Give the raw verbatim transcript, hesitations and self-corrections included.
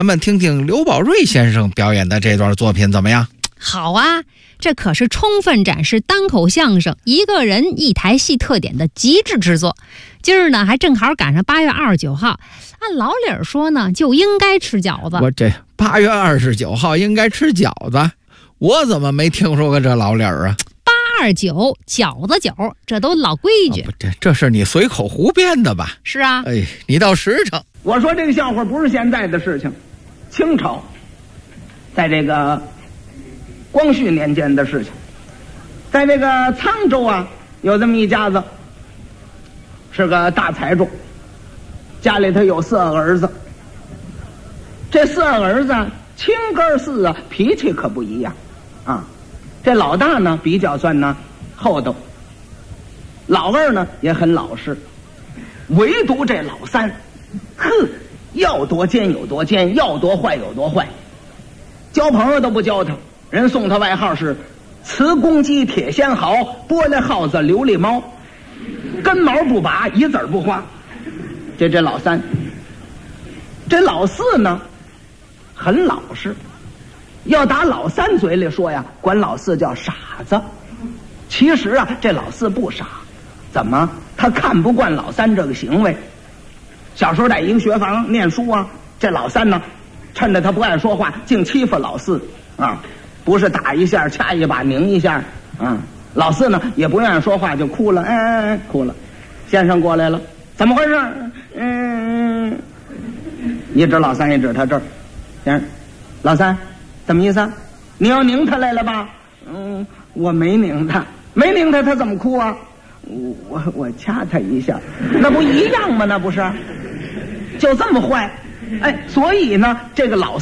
咱们听听刘宝瑞先生表演的这段作品怎么样？ 好啊，这可是充分展示单口相声一个人一台戏特点的极致之作。今儿呢还正好赶上八月二十九号，按老理儿说呢就应该吃饺子。 我这八月二十九号应该吃饺子，我怎么没听说过这老理儿啊？ 八二九饺子酒，这都老规矩。 哦、不这这是你随口胡编的吧？ 是啊。 哎，你倒实诚。 我说这个笑话不是现在的事情，清朝在这个光绪年间的事情。在这个沧州啊，有这么一家子，是个大财主，家里头有四个儿子。这四个儿子亲哥四啊，脾气可不一样啊。这老大呢比较算呢厚道，老二呢也很老实，唯独这老三，哼，要多奸有多奸，要多坏有多坏，交朋友都不交他，人送他外号是瓷公鸡铁仙毫，玻璃耗子琉璃猫，根毛不拔，一子儿不花。这这老三，这老四呢很老实，要打老三嘴里说呀，管老四叫傻子。其实啊，这老四不傻，怎么他看不惯老三这个行为。小时候在一个学房念书啊，这老三呢趁着他不爱说话，净欺负老四啊，不是打一下掐一把拧一下啊。老四呢也不愿意说话，就哭了，哎哎哎，哭了。先生过来了，怎么回事？嗯，一指老三，一指他这儿。先生，老三，怎么意思啊？你要拧他来了吧？嗯，我没拧他，没拧他，他怎么哭啊？我我我掐他一下，那不一样吗？那不是，就这么坏。哎，所以呢，这个老